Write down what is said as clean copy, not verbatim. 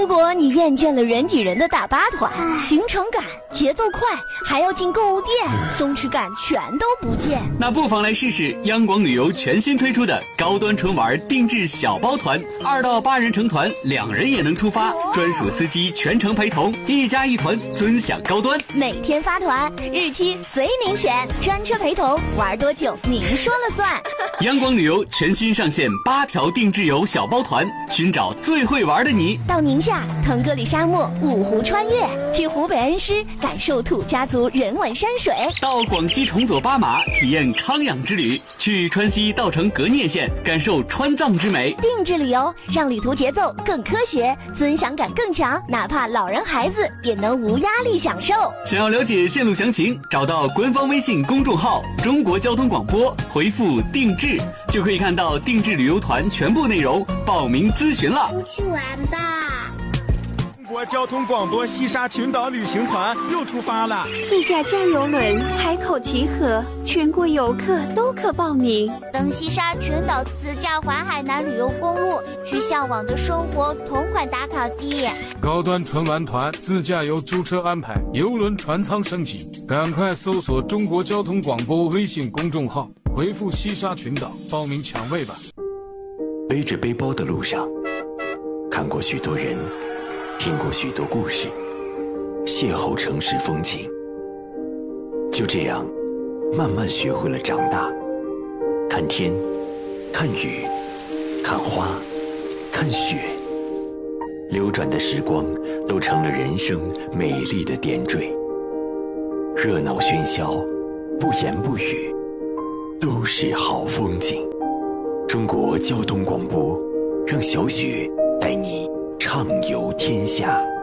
果你厌倦了人挤人的大巴团，行程赶、节奏快，还要进购物店，松弛感全都不见， 那不妨来试试央广旅游全新推出的高端纯玩定制小包团，2到8人成团，2人也能出发，专属司机全程陪同，1加1团尊享高端。 每天发团，日期随您选，专车陪同，玩多久您说了算。 央广旅游全新上线8条定制游小包团，寻找最会玩的你。 到宁夏腾格里沙漠5湖穿越，去湖北恩施感受土家族人文山水， 到广西崇左巴马体验康养之旅，去川西稻城格聂县感受川藏之美。 定制旅游让旅途节奏更科学，尊享感更强，哪怕老人孩子也能无压力享受。 想要了解线路详情，找到官方微信公众号中国交通广播，回复定制就可以看到定制旅游团全部内容，报名咨询了。 出去玩吧。 中国交通广播西沙群岛旅行团又出发了， 自驾加油轮海口集合，全国游客都可报名。 登西沙群岛自驾环海南旅游公路，去向往的生活同款打卡地。 高端纯玩团自驾游租车安排，邮轮船舱升级，赶快搜索中国交通广播微信公众号，回复西沙群岛报名抢位吧。 背着背包的路上，看过许多人，听过许多故事，邂逅城市风情，就这样慢慢学会了长大。看天，看雨，看花，看雪，流转的时光都成了人生美丽的点缀。热闹喧嚣，不言不语，都是好风景。中国交通广播，让小雪带你畅游天下。